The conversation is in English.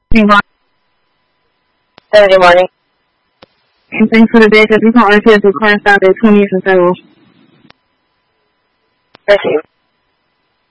Saturday morning. And thanks for the date that we can't refer to class Saturday 20th and Federal. Receive.